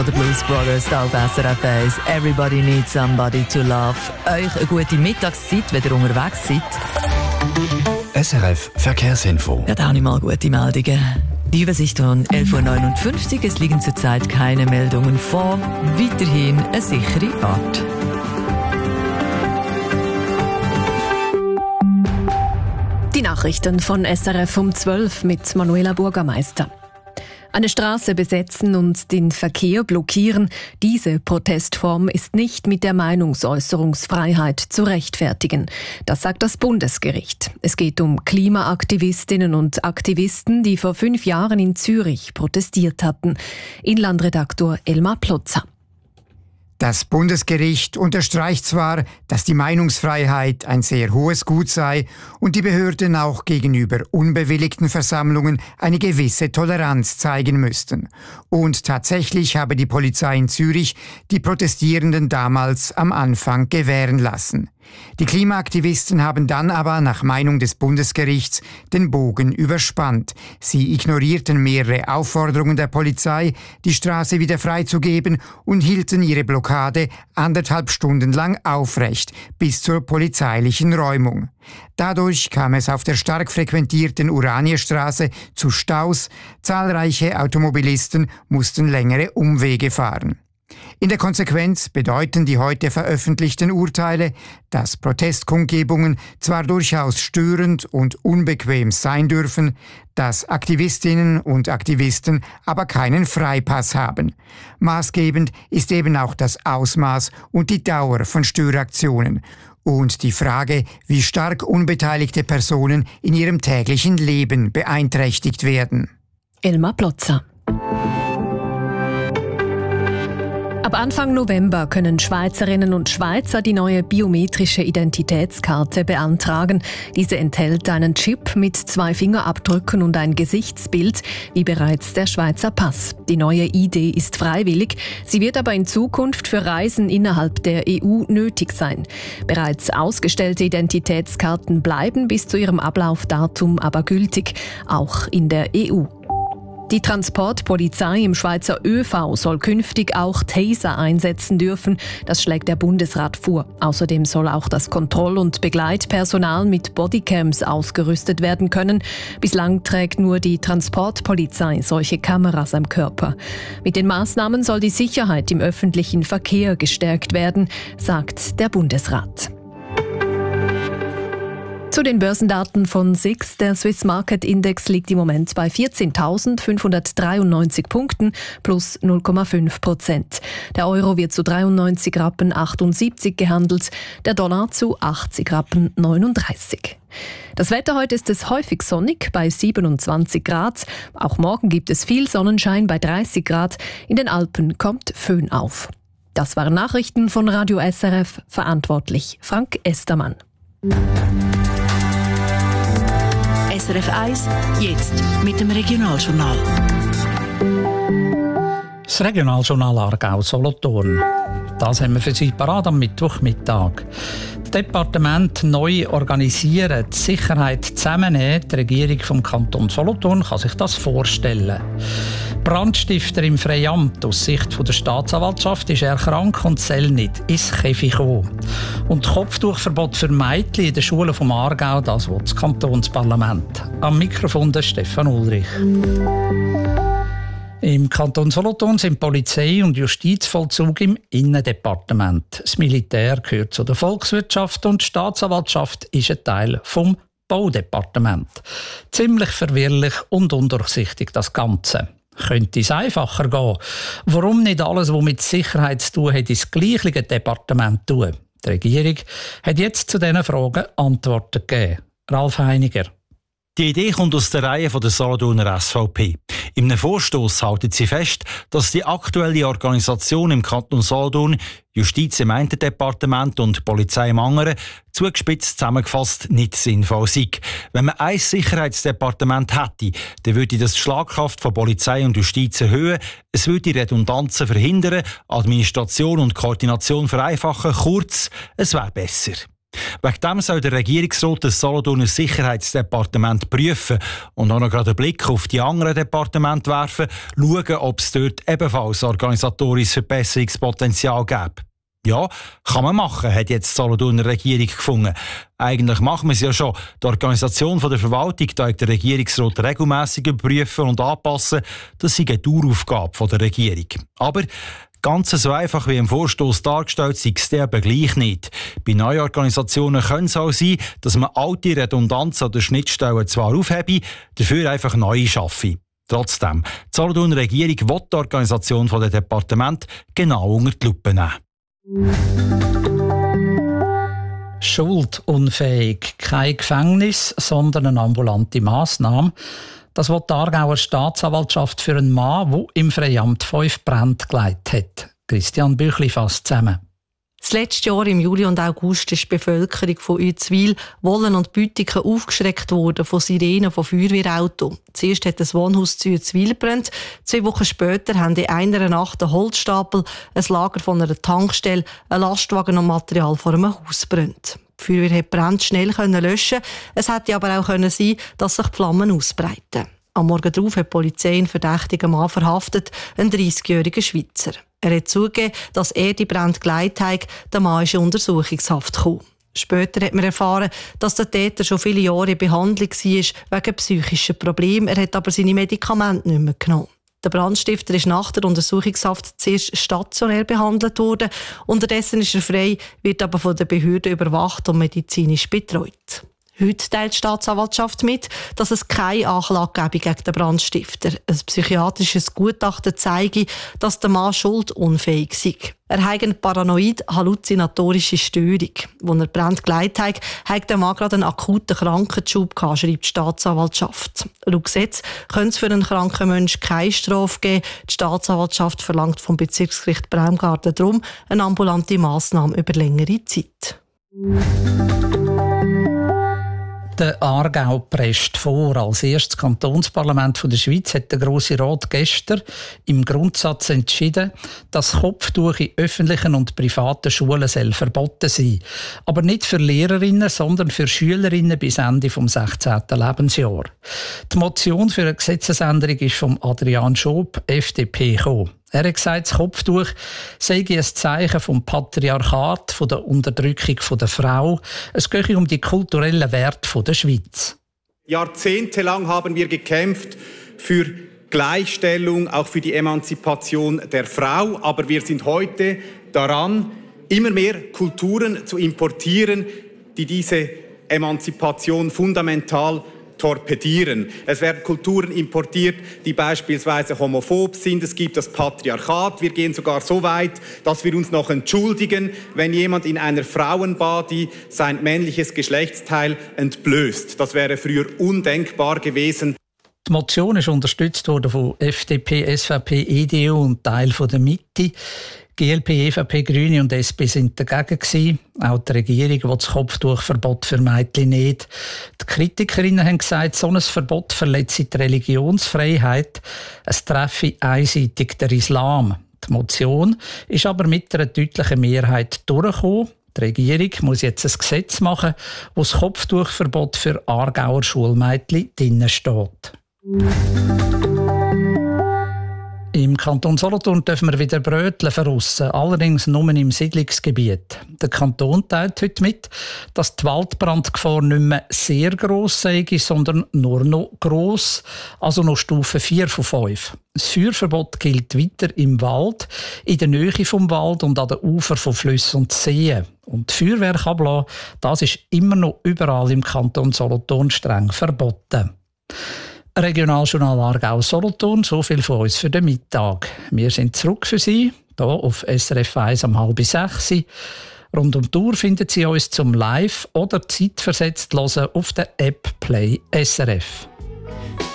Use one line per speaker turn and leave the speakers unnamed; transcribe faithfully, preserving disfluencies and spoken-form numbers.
The Blues Brothers hier auf S R F eins. Everybody needs somebody to love. Euch eine gute Mittagszeit, wenn ihr unterwegs seid.
S R F Verkehrsinfo.
Ja, da habe ich mal gute Meldungen. Die Übersicht um elf Uhr neunundfünfzig. Es liegen zurzeit keine Meldungen vor. Weiterhin eine sichere Fahrt.
Die Nachrichten von S R F um zwölf mit Manuela Bürgermeister. Eine Straße besetzen und den Verkehr blockieren, diese Protestform ist nicht mit der Meinungsäußerungsfreiheit zu rechtfertigen. Das sagt das Bundesgericht. Es geht um Klimaaktivistinnen und Aktivisten, die vor fünf Jahren in Zürich protestiert hatten. Inlandredaktor Elmar Plotzer.
Das Bundesgericht unterstreicht zwar, dass die Meinungsfreiheit ein sehr hohes Gut sei und die Behörden auch gegenüber unbewilligten Versammlungen eine gewisse Toleranz zeigen müssten. Und tatsächlich habe die Polizei in Zürich die Protestierenden damals am Anfang gewähren lassen. Die Klimaaktivisten haben dann aber nach Meinung des Bundesgerichts den Bogen überspannt. Sie ignorierten mehrere Aufforderungen der Polizei, die Straße wieder freizugeben und hielten ihre Blockade anderthalb Stunden lang aufrecht, bis zur polizeilichen Räumung. Dadurch kam es auf der stark frequentierten Uranierstraße zu Staus. Zahlreiche Automobilisten mussten längere Umwege fahren. In der Konsequenz bedeuten die heute veröffentlichten Urteile, dass Protestkundgebungen zwar durchaus störend und unbequem sein dürfen, dass Aktivistinnen und Aktivisten aber keinen Freipass haben. Maßgebend ist eben auch das Ausmaß und die Dauer von Störaktionen und die Frage, wie stark unbeteiligte Personen in ihrem täglichen Leben beeinträchtigt werden.
Elmar Plotzer. Ab Anfang November können Schweizerinnen und Schweizer die neue biometrische Identitätskarte beantragen. Diese enthält einen Chip mit zwei Fingerabdrücken und ein Gesichtsbild, wie bereits der Schweizer Pass. Die neue I D ist freiwillig, sie wird aber in Zukunft für Reisen innerhalb der E U nötig sein. Bereits ausgestellte Identitätskarten bleiben bis zu ihrem Ablaufdatum aber gültig, auch in der E U. Die Transportpolizei im Schweizer ÖV soll künftig auch Taser einsetzen dürfen. Das schlägt der Bundesrat vor. Außerdem soll auch das Kontroll- und Begleitpersonal mit Bodycams ausgerüstet werden können. Bislang trägt nur die Transportpolizei solche Kameras am Körper. Mit den Maßnahmen soll die Sicherheit im öffentlichen Verkehr gestärkt werden, sagt der Bundesrat. Zu den Börsendaten von S I X. Der Swiss Market Index liegt im Moment bei vierzehntausendfünfhundertdreiundneunzig Punkten plus null Komma fünf Prozent. Der Euro wird zu dreiundneunzig Rappen achtundsiebzig gehandelt, der Dollar zu achtzig Rappen neununddreißig. Das Wetter heute ist es häufig sonnig bei siebenundzwanzig Grad. Auch morgen gibt es viel Sonnenschein bei dreißig Grad. In den Alpen kommt Föhn auf. Das waren Nachrichten von Radio S R F, verantwortlich Frank Estermann.
S R F eins, jetzt mit dem Regionaljournal.
Das Regionaljournal Aargau-Solothurn. Das haben wir für Sie parat am Mittwochmittag. Das Departement neu organisieren, die Sicherheit zusammennehmen. Die Regierung vom Kanton Solothurn kann sich das vorstellen. Brandstifter im Freiamt aus Sicht der Staatsanwaltschaft ist er krank und soll nicht ins Käfig kommen. Und Kopftuchverbot für Mädchen in den Schulen vom Aargau, das will das Kantonsparlament. Am Mikrofon der Stefan Ulrich. Im Kanton Solothurn sind Polizei und Justizvollzug im Innendepartement. Das Militär gehört zu der Volkswirtschaft und die Staatsanwaltschaft ist ein Teil vom Baudepartement. Ziemlich verwirrlich und undurchsichtig das Ganze. Könnte es einfacher gehen? Warum nicht alles, was mit Sicherheit zu tun hat, ins gleiche Departement tun? Die Regierung hat jetzt zu diesen Fragen Antworten gegeben. Ralf Heiniger.
Die Idee kommt aus der Reihe der Solothurner S V P. In einem Vorstoss halten sie fest, dass die aktuelle Organisation im Kanton Solothurn, Justiz im einen Departement und Polizei im anderen, zugespitzt zusammengefasst nicht sinnvoll sei. Wenn man ein Sicherheitsdepartement hätte, dann würde das die Schlagkraft von Polizei und Justiz erhöhen, es würde Redundanzen verhindern, Administration und Koordination vereinfachen, kurz, es wäre besser. Wegen dem soll der Regierungsrat das Solothurner Sicherheitsdepartement prüfen und auch noch gerade einen Blick auf die anderen Departemente werfen, schauen, ob es dort ebenfalls organisatorisches Verbesserungspotenzial gibt. Ja, kann man machen, hat jetzt die Solothurner Regierung gefunden. Eigentlich machen wir es ja schon. Die Organisation der Verwaltung teilt der Regierungsrat regelmässig überprüfen und anpassen. Das ist eine Daueraufgabe der Regierung. Aber ganz so einfach wie im Vorstoss dargestellt sei es eben gleich nicht. Bei neuen Organisationen könnte es auch sein, dass man alte Redundanzen oder Schnittstellen zwar aufhebe, dafür einfach neue schaffe. Trotzdem, die Solothurner Regierung will die Organisation der Departemente genau unter die Lupe nehmen.
Schuldunfähig, kein Gefängnis, sondern eine ambulante Massnahme. Das will die Aargauer Staatsanwaltschaft für einen Mann, der im Freiamt fünf Brände geleitet hat. Christian Büchli fasst zusammen.
Das letzte Jahr im Juli und August ist die Bevölkerung von Utzwil, Wollen und Büttiken aufgeschreckt worden von Sirenen von Feuerwehrautos. Zuerst hat das Wohnhaus zu Utzwil gebrannt. Zwei Wochen später haben in einer Nacht ein Holzstapel, ein Lager von einer Tankstelle, ein Lastwagen und Material vor einem Haus gebrannt. Die Feuerwehr konnte Brände schnell löschen. Es hätte aber auch sein können, dass sich die Flammen ausbreiten. Am Morgen darauf hat die Polizei einen verdächtigen Mann verhaftet, einen dreißigjährigen Schweizer. Er hat zugegeben, dass er die Brände geleitet hat. Der Mann ist in Untersuchungshaft gekommen. Später hat man erfahren, dass der Täter schon viele Jahre in Behandlung war wegen psychischer Probleme. Er hat aber seine Medikamente nicht mehr genommen. Der Brandstifter ist nach der Untersuchungshaft zuerst stationär behandelt worden. Unterdessen ist er frei, wird aber von den Behörden überwacht und medizinisch betreut. Heute teilt die Staatsanwaltschaft mit, dass es keine Anklage gebe gegen den Brandstifter. Ein psychiatrisches Gutachten zeige, dass der Mann schuldunfähig sei. Er habe eine paranoid-halluzinatorische Störung. Als er Brand geleitet hat, hat der Mann gerade einen akuten Krankenschub gehabt, schreibt die Staatsanwaltschaft. Laut Gesetz könnte es für einen kranken Menschen keine Strafe geben. Die Staatsanwaltschaft verlangt vom Bezirksgericht Braumgarten darum eine ambulante Massnahme über längere Zeit.
Der Aargau prescht vor. Als erstes Kantonsparlament der Schweiz hat der Grosse Rat gestern im Grundsatz entschieden, dass Kopftuch in öffentlichen und privaten Schulen soll verboten sein. Aber nicht für Lehrerinnen, sondern für Schülerinnen bis Ende des sechzehnten Lebensjahres. Die Motion für eine Gesetzesänderung ist von Adrian Schob, F D P, gekommen. Er hat gesagt, das Kopftuch sei ein Zeichen vom Patriarchat, von der Unterdrückung der Frau. Es gehe um die kulturellen Werte der Schweiz.
Jahrzehntelang haben wir gekämpft für Gleichstellung, auch für die Emanzipation der Frau. Aber wir sind heute daran, immer mehr Kulturen zu importieren, die diese Emanzipation fundamental torpedieren. Es werden Kulturen importiert, die beispielsweise homophob sind. Es gibt das Patriarchat. Wir gehen sogar so weit, dass wir uns noch entschuldigen, wenn jemand in einer Frauenbody sein männliches Geschlechtsteil entblößt. Das wäre früher undenkbar gewesen.
Die Motion ist unterstützt worden von F D P, S V P, E D U und Teil der Mitte. G L P, E V P, Grüne und S P sind dagegen gewesen. Auch die Regierung will das Kopftuchverbot für Mädchen nicht. Die Kritikerinnen haben gesagt, so ein Verbot verletze die Religionsfreiheit. Es treffe einseitig den Islam. Die Motion ist aber mit einer deutlichen Mehrheit durchgekommen. Die Regierung muss jetzt ein Gesetz machen, wo das Kopftuchverbot für Aargauer Schulmädchen drinnen steht. Im Kanton Solothurn dürfen wir wieder Brötchen verrussen, allerdings nur im Siedlungsgebiet. Der Kanton teilt heute mit, dass die Waldbrandgefahr nicht mehr sehr gross sei, sondern nur noch gross, also noch Stufe vier von fünf. Das Feuerverbot gilt weiter im Wald, in der Nähe vom Wald und an den Ufern von Flüssen und Seen. Und Feuerwerk ablassen, das ist immer noch überall im Kanton Solothurn streng verboten. Regionaljournal Aargau-Solothurn, so viel von uns für den Mittag. Wir sind zurück für Sie, hier auf S R F eins um halb sechs. Rund um die Uhr finden Sie uns zum Live- oder zeitversetzt hören auf der App Play S R F.